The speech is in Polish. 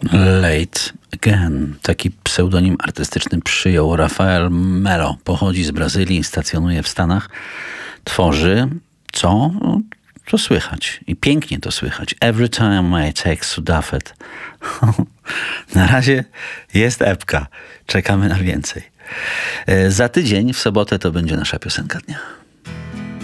Late Again. Taki pseudonim artystyczny przyjął Rafael Melo. Pochodzi z Brazylii, stacjonuje w Stanach. Tworzy, co słychać. I pięknie to słychać. Every time I take Sudafed. Na razie jest epka. Czekamy na więcej. Za tydzień, w sobotę, to będzie nasza piosenka dnia.